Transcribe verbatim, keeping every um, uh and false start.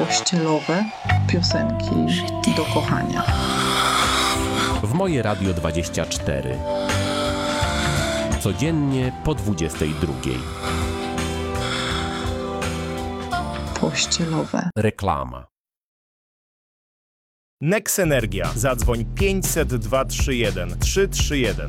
pościelowe piosenki do kochania. W moje Radio dwadzieścia cztery. Codziennie po dwudziestej drugiej. Pościelowe. Reklama. Next Energia. Zadzwoń pięćset dwa trzy jeden trzy trzy jeden.